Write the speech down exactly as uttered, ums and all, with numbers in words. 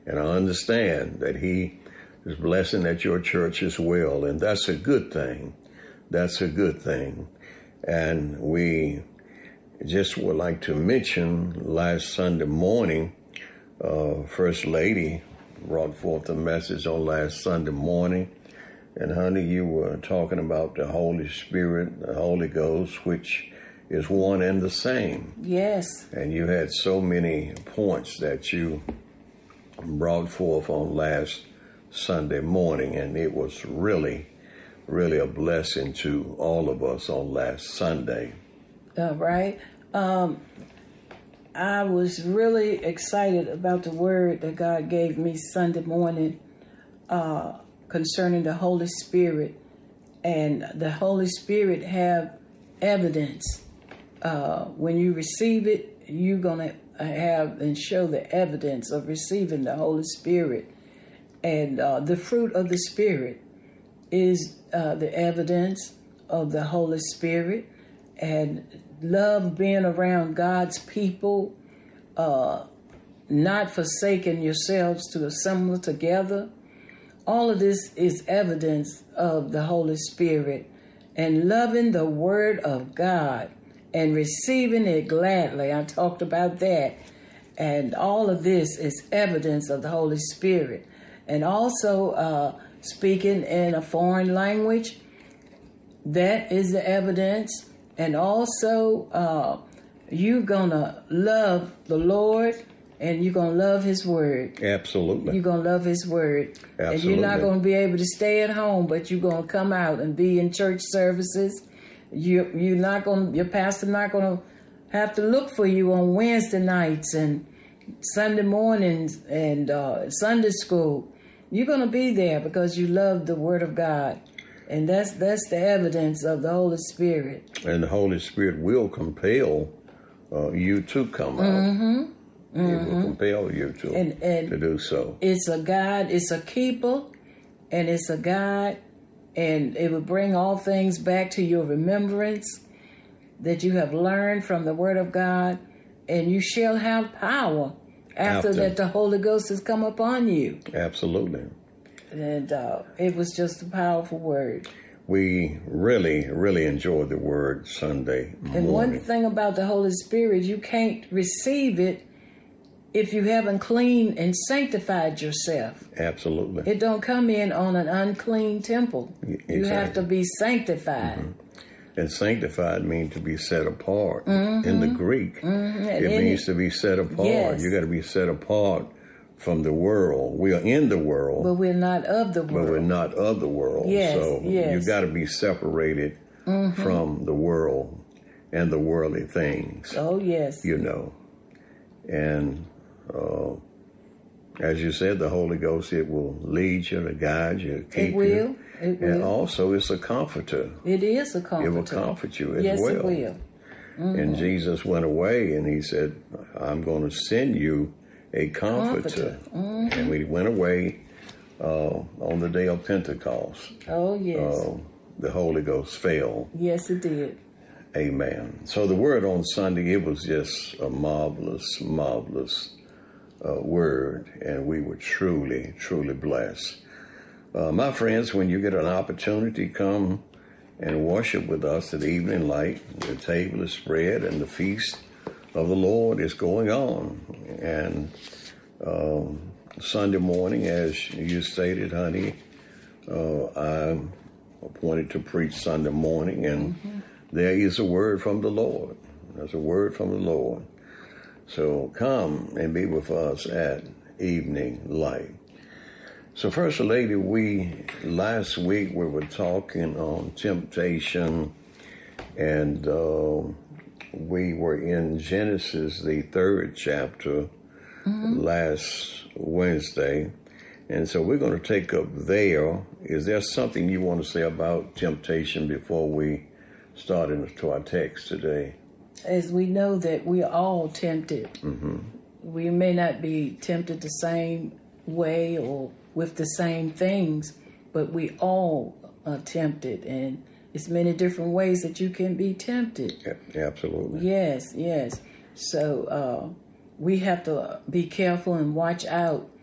And I understand that he is blessing at your church as well. And that's a good thing. That's a good thing. And we just would like to mention last Sunday morning, uh, First Lady brought forth a message on last Sunday morning. And honey, you were talking about the Holy Spirit, the Holy Ghost, which is one and the same. Yes. And you had so many points that you brought forth on last Sunday morning, and it was really, really a blessing to all of us on last Sunday. All right. Um, I was really excited about the word that God gave me Sunday morning uh, concerning the Holy Spirit. And the Holy Spirit have evidence. Uh, when you receive it, you're going to have and show the evidence of receiving the Holy Spirit. And uh, the fruit of the Spirit is uh, the evidence of the Holy Spirit. And love being around God's people, uh, not forsaking yourselves to assemble together. All of this is evidence of the Holy Spirit. And loving the Word of God and receiving it gladly. I talked about that. And all of this is evidence of the Holy Spirit. And also uh, speaking in a foreign language, that is the evidence. And also uh, you're going to love the Lord and you're going to love His Word. Absolutely. You're going to love His Word. Absolutely. And you're not going to be able to stay at home, but you're going to come out and be in church services. You, you're not going. Your pastor not going to have to look for you on Wednesday nights and Sunday mornings and uh, Sunday school. You're going to be there because you love the Word of God, and that's that's the evidence of the Holy Spirit. And the Holy Spirit will compel uh, you to come out. Mm-hmm. Mm-hmm. It will compel you to and, and to do so. It's a guide. It's a keeper, and it's a guide. And it will bring all things back to your remembrance that you have learned from the Word of God. And you shall have power after, after. that the Holy Ghost has come upon you. Absolutely. And uh, it was just a powerful word. We really, really enjoyed the word Sunday morning. And one thing about the Holy Spirit, you can't receive it if you haven't cleaned and sanctified yourself. Absolutely. It don't come in on an unclean temple. Exactly. You have to be sanctified. Mm-hmm. And sanctified means to be set apart. Mm-hmm. In the Greek, mm-hmm. it in means it, to be set apart. Yes. You got to be set apart from the world. We are in the world. But we're not of the world. But we're not of the world. Yes, so yes. you got to be separated mm-hmm. from the world and the worldly things. Oh, yes. You know. And uh, as you said, the Holy Ghost, it will lead you, to guide you, keep it will. you. It will. And also, it's a comforter. It is a comforter. It will comfort you as yes, well. Yes, it will. Mm-hmm. And Jesus went away and he said, I'm going to send you a comforter. comforter. Mm-hmm. And we went away uh, on the day of Pentecost. Oh, yes. Uh, the Holy Ghost fell. Yes, it did. Amen. So the word on Sunday, it was just a marvelous, marvelous uh, word. And we were truly, truly blessed. Uh, my friends, when you get an opportunity, come and worship with us at evening light. The table is spread and the feast of the Lord is going on. And um, Sunday morning, as you stated, honey, uh, I'm appointed to preach Sunday morning, and mm-hmm. there is a word from the Lord. There's a word from the Lord. So come and be with us at evening light. So First Lady, we, last week we were talking on temptation, and uh, we were in Genesis, the third chapter, mm-hmm. last Wednesday. And so we're going to take up there. Is there something you want to say about temptation before we start into our text today? As we know that we are all tempted. Mm-hmm. We may not be tempted the same way or with the same things, but we all are tempted, and it's many different ways that you can be tempted. Yeah, absolutely. Yes, yes. So uh, we have to be careful and watch out